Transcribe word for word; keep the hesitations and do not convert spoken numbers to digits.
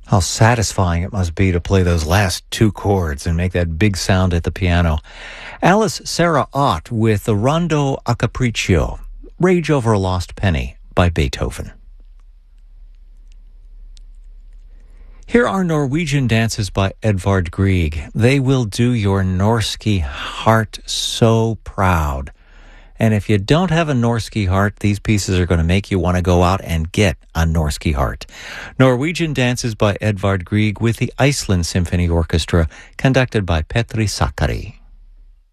How satisfying it must be to play those last two chords and make that big sound at the piano. Alice Sarah Ott with the Rondo a Capriccio, Rage Over a Lost Penny by Beethoven. Here are Norwegian dances by Edvard Grieg. They will do your Norski heart so proud. And if you don't have a Norski heart, these pieces are going to make you want to go out and get a Norski heart. Norwegian dances by Edvard Grieg with the Iceland Symphony Orchestra, conducted by Petri Sakari.